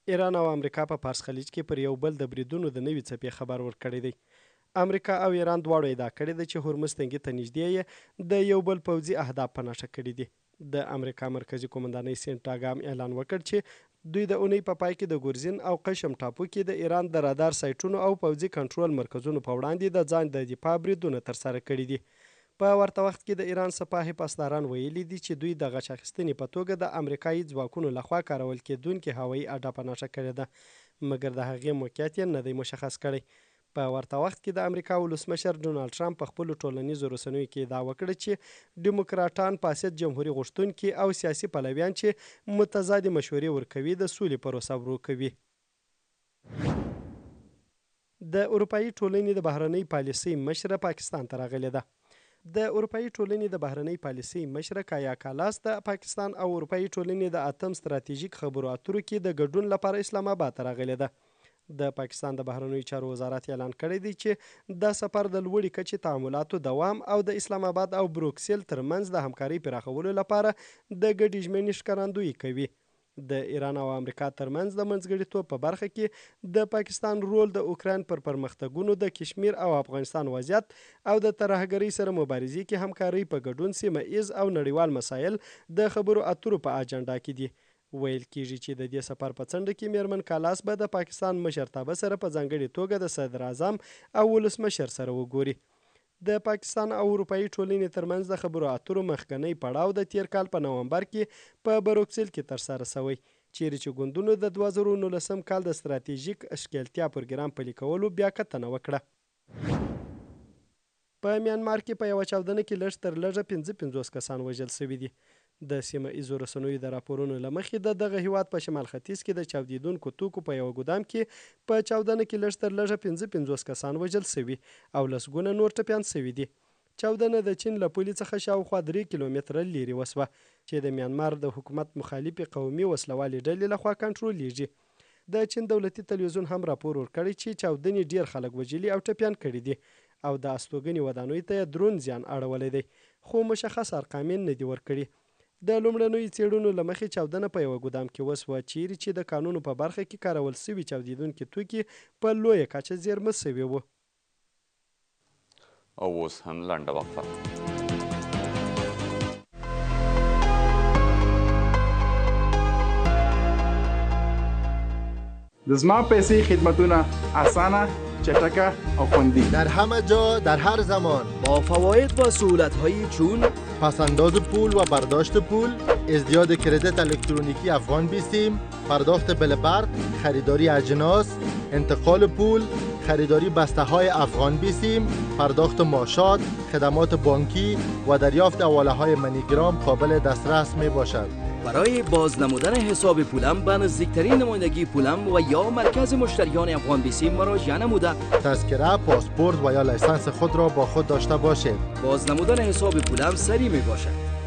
ایران او امریکا په فارس خلیج کې پر یو بل د بریدونو د نوي څپې خبر ورکړی دی. امریکا او ایران دواړو ادعا کړې ده چې هرمز تنګي ته نږدې د یو بل پوځي اهداف په نښه کړي دي. د امریکا مرکزی قومندانۍ سینټاګام اعلان وکړ چې دوی د اونۍ په پای کې د ګورزین او قشم ټاپو کې د ایران د رادار سایټونو او پوځي کنټرول مرکزونو په وړاندې د ځان د دفاع بریدونه ترسره کړي دي. په ورته وخت کې د ایران سپاه پاسداران ویلي دي چې دوی د غچ اخیستنې په توګه د امریکایي ځواکونو لخوا کارول کېدونکې هوایي اډه په نښه کړې ده، مګر د هغې موقعیت یې نه دی مشخص کړی. په ورته وخت کې د امریکا ولسمشر ډونالډ ټرمپ په خپلو ټولنیزو رسنیو کې ادعا وکړه چې ډیموکراټان فاسد جمهوري غوښتونکي او سیاسي پلویان چې متضادې مشورې ورکوي د سولې پروسه ورو کوي. د اروپایي ټولنې د بهرنۍ پالیسۍ مشره پاکستان ته راغلې ده. د اروپایي ټولنې د بهرنۍ پالیسۍ مشره کایا کالاس د پاکستان او اروپایي ټولنې د اتم ستراتیژیک خبرو اترو کې د ګډون لپاره اسلام آباد ته راغلې ده. د پاکستان د بهرنیو چارو وزارت اعلان کړی دی چې دا سفر د لوړې کچې تعاملاتو دوام او د اسلام آباد او بروکسل ترمنځ د همکارۍ پراخولو لپاره د ګډې ژمنې ښکارندویي کوي. د ایران او امریکا ترمنځ د منځګړیتوب په برخه کې د پاکستان رول د اوکراین پر پرمختګونو، د کشمیر او افغانستان وضعیت او د ترهګرۍ سره مبارزې کې همکارۍ په ګډون سیمه ایز او نړیوال مسایل د خبرو اترو په اجنډا کې دي. ویل کېږي چې د دې سفر په څنډه کې میرمن کالاس به د پاکستان مشرتابه سره په ځانګړې توګه د صدر اعظم او ولسمشر سره وګوري. د پاکستان او اروپایي ټولنې ترمنځ د خبرو اترو مخکنی پړاو د تیر کال په نومبر کې په بروکسل کې ترسره شوی، چیرې چې ګوندونو د 2019 کال د ستراتیژیک اشکالتیا پروګرام پلي کولو بیا کتنه وکړه. په میانمار کې په یوه چاودنه کې لږ تر لږه 55 کسان وژل شوي دي. د سیمه ایزو رسنیو د راپورونو له مخې د دغه هیواد په شمال ختیځ کې د چاودیدونکو توکو په یوه ګودام کې په چاودنه کې لږ تر لږه 55 کسان وژل شوي او لسګونه نور ټپیان شوي دي. چاودنه د چین له پولې څخه شاوخوا 3 کیلومتره لرې وسوه چې د میانمار د حکومت مخالفې قومي وسلوالې ډلې لخوا کنټرولېږي. د چین دولتي تلویزیون هم راپور ورکړی چې چاودنې ډیر خلک وژلي او ټپیان کړي دي او د استوګنې ودانیو ته درون زیان اړولی دی، خو مشخص ارقام نه دي ورکړي. د لومړنیو څېړنو له مخې چاودنه په یوه ګودام کې وسوه چیرې چې د کانونو په برخه کې کارول شوي چاودیدونکي توکي په لویه کچه زیرمه شوي وو. او اوس هم لنډه وقفه. د زما پیسې خدمتونه اسانه، چټکه او خوندی در همه جا در هر زمان با فواید و سهولت‌هایی چون پسنداز پول و برداشت پول، ازدیاد کردیت الکترونیکی افغان بیسیم، پرداخت بل برق، خریداری اجناس، انتقال پول، خریداری بسته های افغان بیسیم، پرداخت معاشات، خدمات بانکی و دریافت حواله های منیگرام قابل دسترس می باشد. برای بازنمودن حساب پولم به نزدیکترین نمایندگی پولم و یا مرکز مشتریان افغان بیسیم مراجعه نموده تذکره، پاسپورت و یا لیسانس خود را با خود داشته باشید. بازنمودن حساب پولم سریع می باشد.